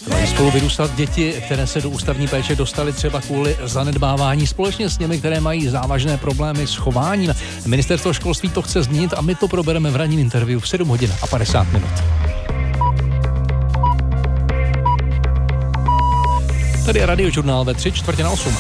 Mají spolu vyrůstat děti, které se do ústavní péče dostaly třeba kvůli zanedbávání, společně s těmi, které mají závažné problémy s chováním. Ministerstvo školství to chce změnit a my to probereme v ranním interview v 7 hodin a 50 minut. Tady je Radiožurnál ve 7:45.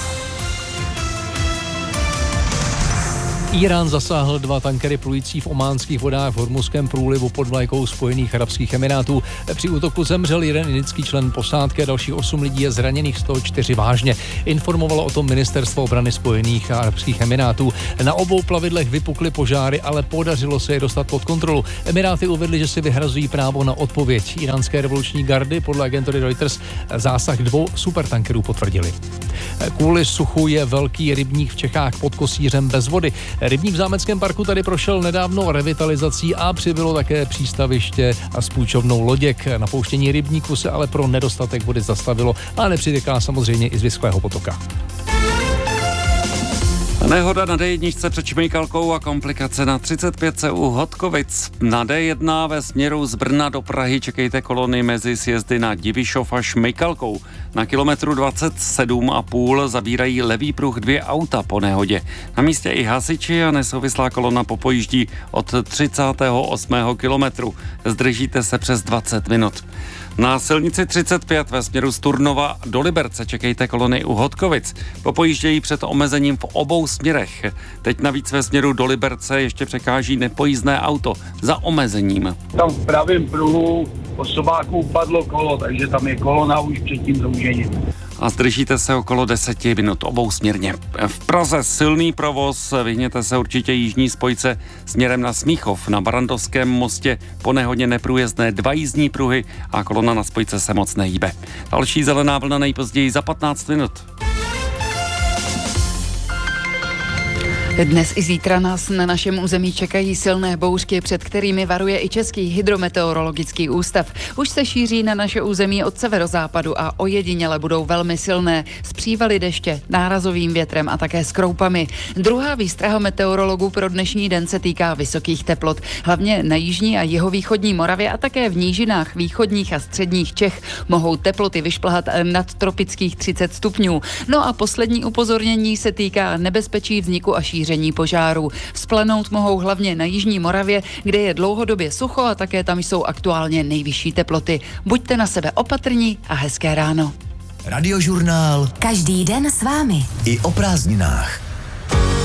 Irán zasáhl 2 tankery plující v ománských vodách v Hormuzském průlivu pod vlajkou Spojených arabských emirátů. Při útoku zemřel jeden indický člen posádky a dalších 8 lidí je zraněných, z toho 4 vážně. Informovalo o tom ministerstvo obrany Spojených arabských emirátů. Na obou plavidlech vypukly požáry, ale podařilo se je dostat pod kontrolu. Emiráty uvedly, že si vyhrazují právo na odpověď. Iránské revoluční gardy podle agentury Reuters zásah 2 supertankerů potvrdili. Kvůli suchu je velký rybník v Čechách pod Kosířem bez vody. Rybník v Zámeckém parku tady prošel nedávno revitalizací a přibylo také přístaviště a s půjčovnou loděk. Napouštění rybníku se ale pro nedostatek vody zastavilo a nepřitéká samozřejmě i z Visklého potoka. Nehoda na D1 před Šmejkalkou a komplikace na 35 u Hodkovic. Na D1 ve směru z Brna do Prahy čekejte kolony mezi sjezdy na Divišov a Šmejkalkou. Na kilometru 27,5 zabírají levý pruh 2 auta po nehodě. Na místě i hasiči a nesouvislá kolona popojíždí od 38. kilometru. Zdržíte se přes 20 minut. Na silnici 35 ve směru z Turnova do Liberce čekejte kolony u Hodkovic. Popojíždějí před omezením v obou směrech. Teď navíc ve směru do Liberce ještě překáží nepojízdné auto za omezením. Tam v pravém pruhu osobáků padlo kolo, takže tam je kolona už před tím zúžením. A zdržíte se okolo 10 minut obousměrně. V Praze silný provoz, vyhněte se určitě jižní spojce směrem na Smíchov. Na Barandovském mostě po nehodě neprůjezdné 2 jízdní pruhy a kolona na spojce se moc nehýbe. Další zelená vlna nejpozději za 15 minut. Dnes i zítra nás na našem území čekají silné bouřky, před kterými varuje i Český hydrometeorologický ústav. Už se šíří na naše území od severozápadu a ojediněle budou velmi silné, s přívaly deště, nárazovým větrem a také s kroupami. Druhá výstraha meteorologů pro dnešní den se týká vysokých teplot, hlavně na jižní a jihovýchodní Moravě a také v nížinách východních a středních Čech mohou teploty vyšplhat nad tropických 30 stupňů. No a poslední upozornění se týká nebezpečí vzniku a šíření požáru. Vzplanout mohou hlavně na jižní Moravě, kde je dlouhodobě sucho a také tam jsou aktuálně nejvyšší teploty. Buďte na sebe opatrní a hezké ráno. Radiožurnál. Každý den s vámi. I o prázdninách.